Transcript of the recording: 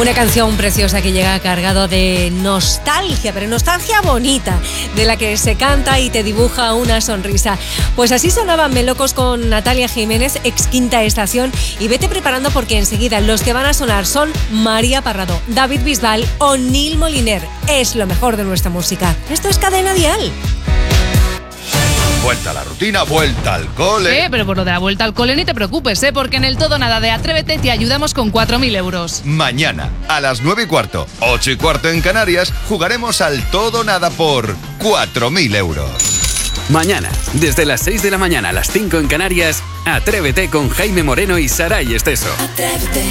Una canción preciosa que llega cargado de nostalgia, pero nostalgia bonita, de la que se canta y te dibuja una sonrisa. Pues así sonaban Melocos con Natalia Jiménez, ex Quinta Estación, y vete preparando porque enseguida los que van a sonar son María Parrado, David Bisbal o Neil Moliner. Es lo mejor de nuestra música. Esto es Cadena Dial. Vuelta a la rutina, vuelta al cole. Pero por lo de la vuelta al cole ni te preocupes, porque en el Todo Nada de Atrévete te ayudamos con 4.000 euros. Mañana, a las 9:15, 8:15 en Canarias, jugaremos al Todo Nada por 4.000 euros. Mañana, desde las 6 de la mañana a las 5 en Canarias, Atrévete con Jaime Moreno y Saray Esteso. Atrévete.